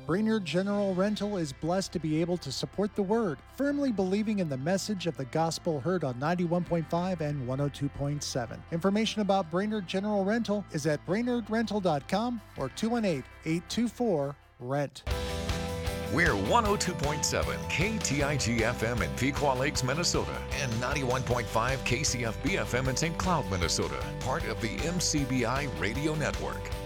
Brainerd General Rental is blessed to be able to support the Word, firmly believing in the message of the gospel heard on 91.5 and 102.7. Information about Brainerd General Rental is at brainerdrental.com or 218-824-RENT. We're 102.7 KTIG FM in Pequot Lakes, Minnesota, and 91.5 KCFB FM in St. Cloud, Minnesota, part of the MCBI Radio Network.